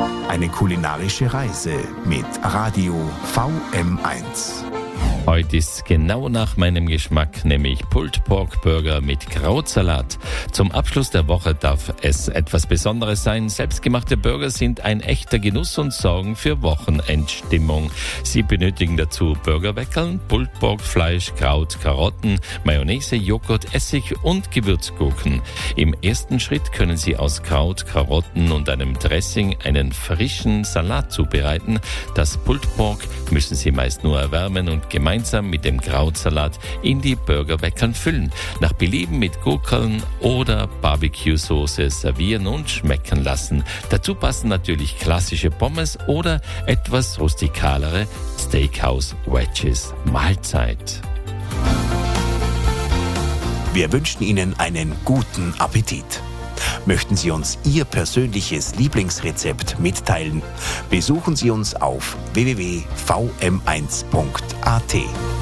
Eine kulinarische Reise mit Radio VM1. Heute ist genau nach meinem Geschmack, nämlich Pulled Pork Burger mit Krautsalat. Zum Abschluss der Woche darf es etwas Besonderes sein. Selbstgemachte Burger sind ein echter Genuss und sorgen für Wochenendstimmung. Sie benötigen dazu Burgerweckeln, Pulled Pork Fleisch, Kraut, Karotten, Mayonnaise, Joghurt, Essig und Gewürzgurken. Im ersten Schritt können Sie aus Kraut, Karotten und einem Dressing einen frischen Salat zubereiten. Das Pulled Pork müssen Sie meist nur erwärmen und gemeinsam mit dem Krautsalat in die Burgerweckeln füllen. Nach Belieben mit Gurkeln oder Barbecue-Soße servieren und schmecken lassen. Dazu passen natürlich klassische Pommes oder etwas rustikalere Steakhouse-Wedges. Mahlzeit. Wir wünschen Ihnen einen guten Appetit. Möchten Sie uns Ihr persönliches Lieblingsrezept mitteilen? Besuchen Sie uns auf www.vm1.at.